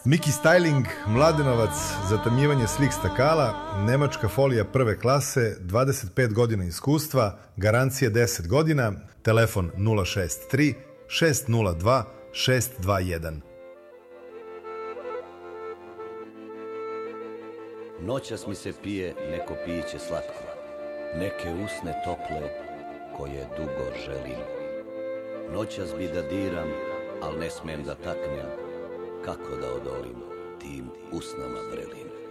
Miki Styling, Mladenovac, zatamnjivanje slik stakala, nemačka folija prve klase, 25 godina iskustva, garancije 10 godina, telefon 063 602 621. Noćas mi se pije neko piće slatko, neke usne tople koje dugo želim. Noćas bi da diram, al ne smem da taknem, kako da odolim tim usnama vrelim.